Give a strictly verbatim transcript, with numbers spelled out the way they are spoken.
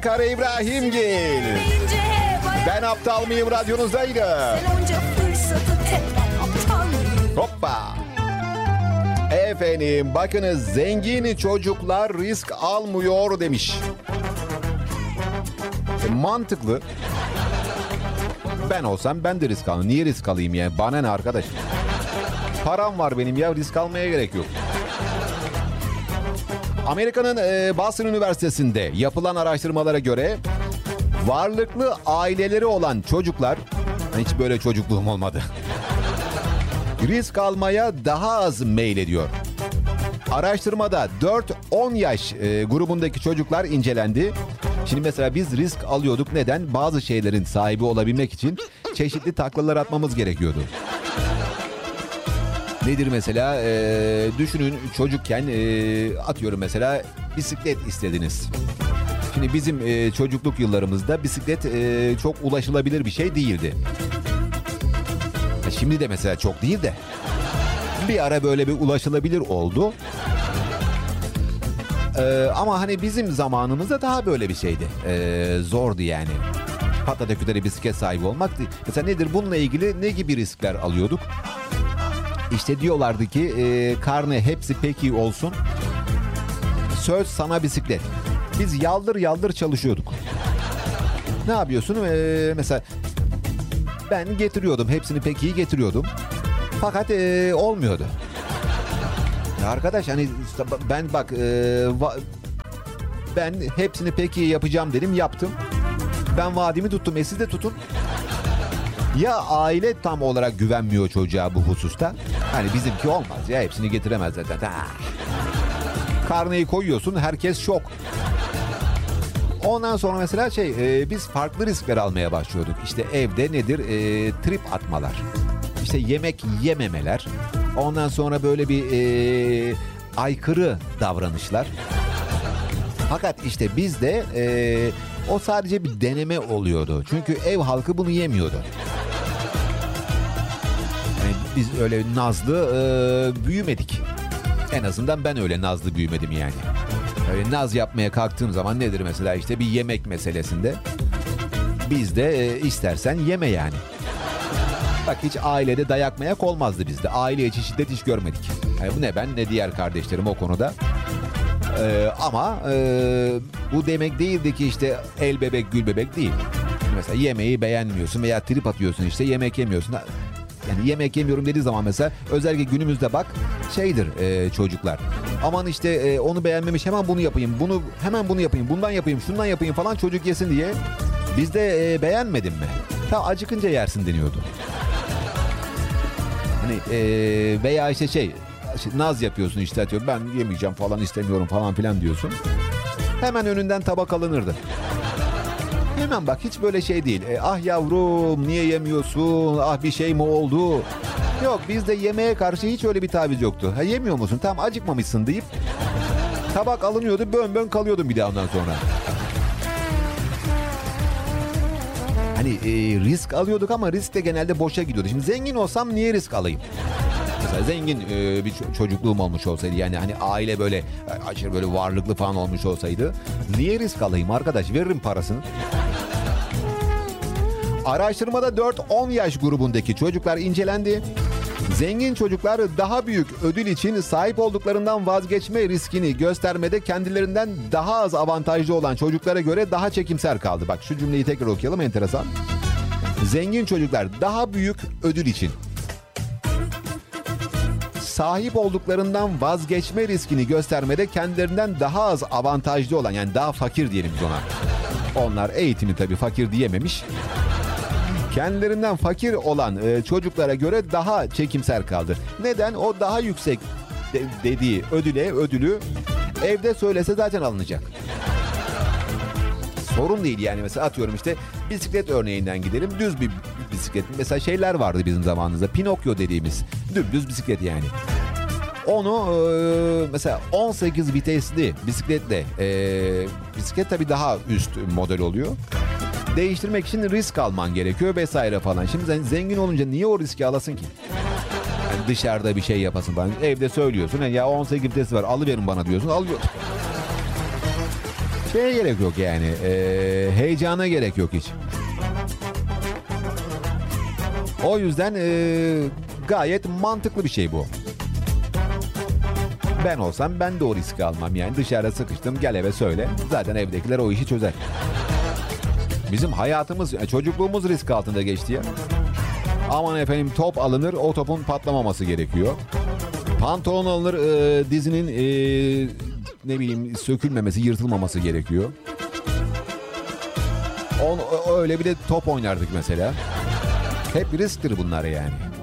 Ankara İbrahimgil. Ben aptal mıyım radyonuzdaydı. Hoppa. Efendim bakınız, zengin çocuklar risk almıyor demiş. E, mantıklı. Ben olsam ben de risk alayım. Niye risk alayım yani? Bana ne arkadaş? Param var benim ya, risk almaya gerek yok. Amerika'nın e, Boston Üniversitesi'nde yapılan araştırmalara göre varlıklı aileleri olan çocuklar, hiç böyle çocukluğum olmadı, risk almaya daha az meylediyor. Araştırmada dört on yaş e, grubundaki çocuklar incelendi. Şimdi mesela biz risk alıyorduk. Neden? Bazı şeylerin sahibi olabilmek için çeşitli taklalar atmamız gerekiyordu. Nedir mesela? Ee, düşünün, çocukken e, atıyorum mesela bisiklet istediniz. Şimdi bizim e, çocukluk yıllarımızda bisiklet e, çok ulaşılabilir bir şey değildi. Şimdi de mesela çok değil de bir ara böyle bir ulaşılabilir oldu. Ee, ama hani bizim zamanımızda daha böyle bir şeydi. Ee, zordu yani. Patatükleri bisiklet sahibi olmak değil. Mesela nedir? Bununla ilgili ne gibi riskler alıyorduk? İşte diyorlardı ki e, karne hepsi peki olsun. Söz sana bisiklet. Biz yaldır yaldır çalışıyorduk. Ne yapıyorsun? Ee, mesela ben getiriyordum. Hepsini peki getiriyordum. Fakat e, olmuyordu. Ya arkadaş hani ben bak e, va, ben hepsini peki yapacağım dedim, yaptım. Ben vaadimi tuttum. E siz de tutun. Ya aile tam olarak güvenmiyor çocuğa bu hususta. Hani bizimki olmaz ya, hepsini getiremez zaten. Ha. Karneyi koyuyorsun, herkes şok. Ondan sonra mesela şey e, biz farklı riskler almaya başlıyorduk. İşte evde nedir? E, trip atmalar. İşte yemek yememeler. Ondan sonra böyle bir e, aykırı davranışlar. Fakat işte bizde e, o sadece bir deneme oluyordu. Çünkü ev halkı bunu yemiyordu. Yani biz öyle nazlı e, büyümedik. En azından ben öyle nazlı büyümedim yani. Öyle naz yapmaya kalktığım zaman nedir mesela işte bir yemek meselesinde. Bizde e, istersen yeme yani. Bak hiç ailede dayak mayak olmazdı bizde. Aile içi şiddet hiç görmedik. Yani bu ne ben ne diğer kardeşlerim o konuda. Ee, ama e, bu demek değildi ki işte el bebek gül bebek değil. Mesela yemeği beğenmiyorsun veya trip atıyorsun, işte yemek yemiyorsun. Yani yemek yemiyorum dediği zaman mesela özellikle günümüzde bak şeydir e, çocuklar. Aman işte e, onu beğenmemiş, hemen bunu yapayım, bunu hemen bunu yapayım, bundan yapayım, şundan yapayım falan çocuk yesin diye. Bizde e, beğenmedin mi? Ta acıkınca yersin deniyordu. Hani e, veya işte şey, işte naz yapıyorsun işte atıyorum ben yemeyeceğim falan istemiyorum falan filan diyorsun. Hemen önünden tabak alınırdı. Hemen bak hiç böyle şey değil. E, ah yavrum niye yemiyorsun? Ah bir şey mi oldu? Yok bizde yemeğe karşı hiç öyle bir taviz yoktu. Ha yemiyor musun? Tam acıkmamışsın deyip tabak alınıyordu, bön bön kalıyordum bir daha ondan sonra. Hani e, risk alıyorduk ama risk de genelde boşa gidiyordu. Şimdi zengin olsam niye risk alayım? Mesela zengin e, bir çocukluğum olmuş olsaydı, yani hani aile böyle aşırı böyle varlıklı falan olmuş olsaydı niye risk alayım arkadaş? Veririm parasını. Araştırmada dört on yaş grubundaki çocuklar incelendi. Zengin çocuklar daha büyük ödül için sahip olduklarından vazgeçme riskini göstermede kendilerinden daha az avantajlı olan çocuklara göre daha çekimser kaldı. Bak şu cümleyi tekrar okuyalım, enteresan. Zengin çocuklar daha büyük ödül için sahip olduklarından vazgeçme riskini göstermede kendilerinden daha az avantajlı olan, yani daha fakir diyelim biz ona. Onlar eğitimi tabii fakir diyememiş. Kendilerinden fakir olan e, çocuklara göre daha çekimser kaldı. Neden? O daha yüksek de, dediği ödüle ödülü evde söylese zaten alınacak. Sorun değil yani, mesela atıyorum işte bisiklet örneğinden gidelim. Düz bir bisiklet. Mesela şeyler vardı bizim zamanımızda. Pinokyo dediğimiz dümdüz bisiklet yani. Onu e, mesela on sekiz vitesli bisikletle, e, bisiklet tabii daha üst model oluyor. Değiştirmek için risk alman gerekiyor vesaire falan. Şimdi sen zengin olunca niye o riski alasın ki? Yani dışarıda bir şey yapasın falan. Evde söylüyorsun ya on sekiz vitesi var alıverin bana diyorsun, alıyor. Şeye gerek yok yani. Ee, heyecana gerek yok hiç. O yüzden ee, gayet mantıklı bir şey bu. Ben olsam ben de o riski almam yani. Dışarıda sıkıştım, gel eve söyle. Zaten evdekiler o işi çözer. Bizim hayatımız, çocukluğumuz risk altında geçti ya. Aman efendim, top alınır, o topun patlamaması gerekiyor. Pantolon alınır, e, dizinin e, ne bileyim sökülmemesi, yırtılmaması gerekiyor. O, öyle bir de top oynardık mesela. Hep risktir bunlar yani.